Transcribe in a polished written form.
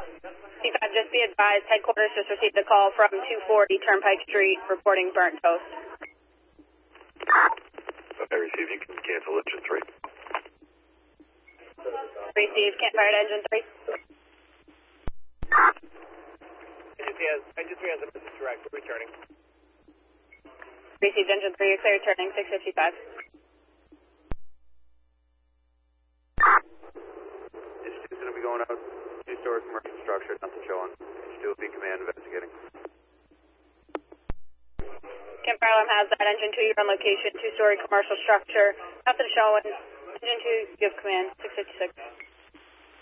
C5, just be advised, headquarters just received a call from 240 Turnpike Street reporting burnt toast. I received. You can cancel engine 3. Receive, campfire to engine 3. Engine 3 has a message direct. We're returning. Received, engine 3, you're clear, turning 655. Engine 2's going to be going out. 2-story commercial structure, nothing showing. Engine 2 will be command investigating. Campfire alarm has that. Engine 2, you're on location. 2-story commercial structure. Nothing showing. Engine 2, you have command. 656.